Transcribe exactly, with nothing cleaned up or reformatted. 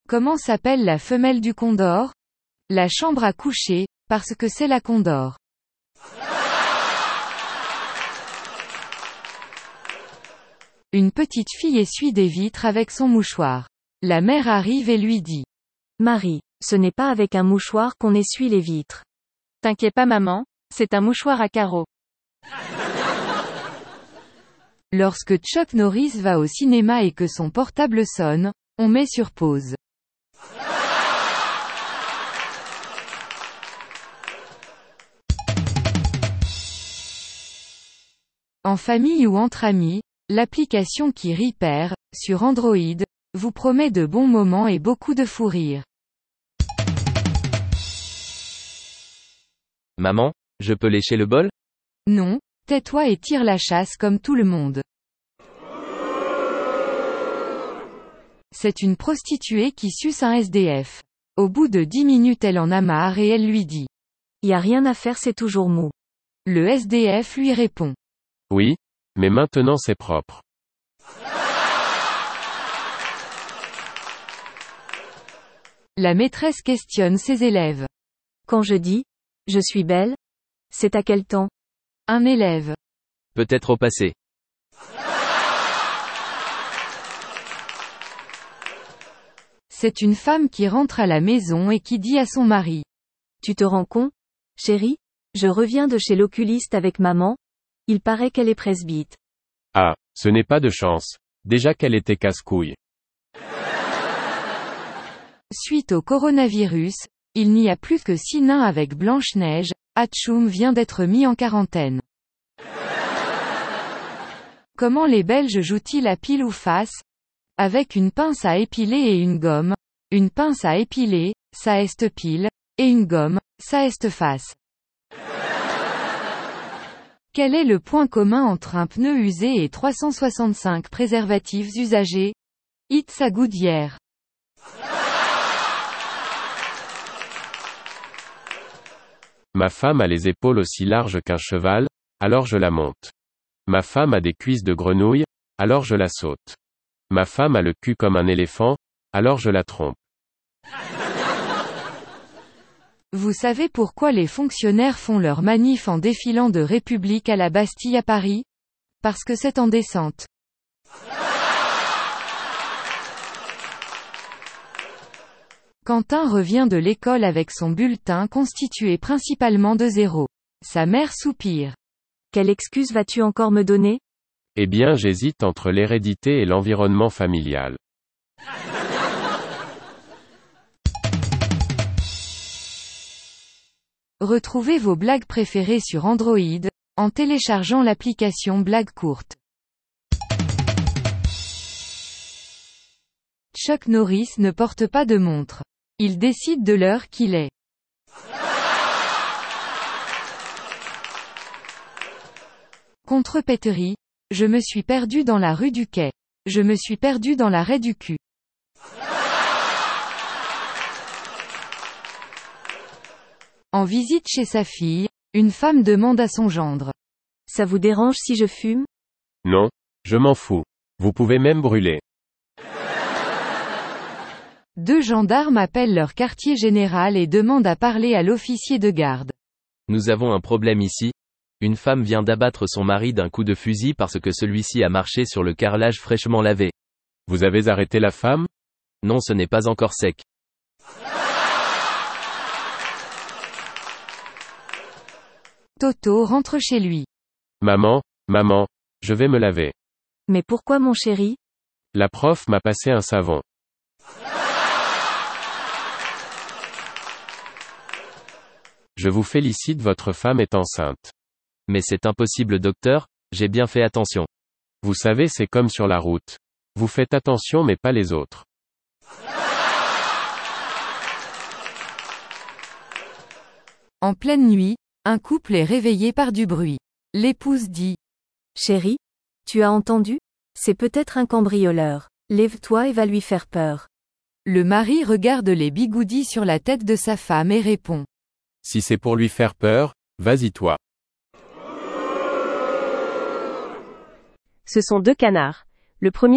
Comment s'appelle la femelle du condor? La chambre à coucher, parce que c'est la condor. Une petite fille essuie des vitres avec son mouchoir. La mère arrive et lui dit: Marie, ce n'est pas avec un mouchoir qu'on essuie les vitres. T'inquiète pas maman, c'est un mouchoir à carreaux. Lorsque Chuck Norris va au cinéma et que son portable sonne, on met sur pause. En famille ou entre amis, l'application qui rit perd, sur Android, vous promet de bons moments et beaucoup de fou rire. Maman, je peux lécher le bol? Non, tais-toi et tire la chasse comme tout le monde. C'est une prostituée qui suce un S D F. Au bout de dix minutes elle en a marre et elle lui dit: Y a rien à faire, c'est toujours mou. Le S D F lui répond: Oui, mais maintenant c'est propre. La maîtresse questionne ses élèves. Quand je dis « je suis belle », c'est à quel temps? Un élève: Peut-être au passé. C'est une femme qui rentre à la maison et qui dit à son mari: Tu te rends compte, chérie? Je reviens de chez l'oculiste avec maman. Il paraît qu'elle est presbyte. Ah, ce n'est pas de chance. Déjà qu'elle était casse-couille. Suite au coronavirus, il n'y a plus que six nains avec Blanche-Neige. Hatchoum vient d'être mis en quarantaine. Comment les Belges jouent-ils à pile ou face? Avec une pince à épiler et une gomme. Une pince à épiler, ça est pile, et une gomme, ça est face. Quel est le point commun entre un pneu usé et trois cent soixante-cinq préservatifs usagés? It's a good year. Ma femme a les épaules aussi larges qu'un cheval, alors je la monte. Ma femme a des cuisses de grenouille, alors je la saute. Ma femme a le cul comme un éléphant, alors je la trompe. Vous savez pourquoi les fonctionnaires font leur manif en défilant de République à la Bastille à Paris? Parce que c'est en descente. Quentin revient de l'école avec son bulletin constitué principalement de zéros. Sa mère soupire. Quelle excuse vas-tu encore me donner? Eh bien, j'hésite entre l'hérédité et l'environnement familial. Retrouvez vos blagues préférées sur Android, en téléchargeant l'application Blagues courtes. Chuck Norris ne porte pas de montre. Il décide de l'heure qu'il est. Contrepéterie. Je me suis perdu dans la rue du Quai. Je me suis perdu dans l'arrêt du cul. En visite chez sa fille, une femme demande à son gendre: Ça vous dérange si je fume? Non, je m'en fous. Vous pouvez même brûler. Deux gendarmes appellent leur quartier général et demandent à parler à l'officier de garde. Nous avons un problème ici. Une femme vient d'abattre son mari d'un coup de fusil parce que celui-ci a marché sur le carrelage fraîchement lavé. Vous avez arrêté la femme? Non, ce n'est pas encore sec. Toto rentre chez lui. Maman, maman, je vais me laver. Mais pourquoi mon chéri? La prof m'a passé un savon. Je vous félicite, votre femme est enceinte. Mais c'est impossible docteur, j'ai bien fait attention. Vous savez, c'est comme sur la route. Vous faites attention mais pas les autres. En pleine nuit, un couple est réveillé par du bruit. L'épouse dit: Chérie, tu as entendu? C'est peut-être un cambrioleur. Lève-toi et va lui faire peur. Le mari regarde les bigoudis sur la tête de sa femme et répond: Si c'est pour lui faire peur, vas-y toi. Ce sont deux canards. Le premier